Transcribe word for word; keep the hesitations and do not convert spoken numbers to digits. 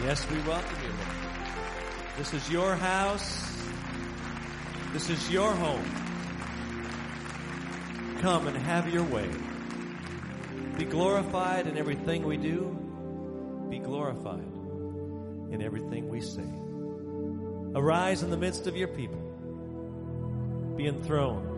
Yes, we welcome you, Lord. This is your house. This is your home. Come and have your way. Be glorified in everything we do. Be glorified in everything we say. Arise in the midst of your people. Be enthroned